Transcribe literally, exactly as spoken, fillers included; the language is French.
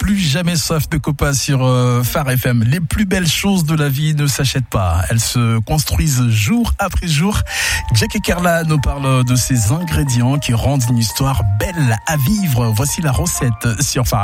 plus jamais soif de copains sur euh, Phare F M. Les plus belles choses de la vie ne s'achètent pas. Elles se construisent jour après jour. Jack et Carla nous parlent de ces ingrédients qui rendent une histoire belle à vivre. Voici la recette sur Phare.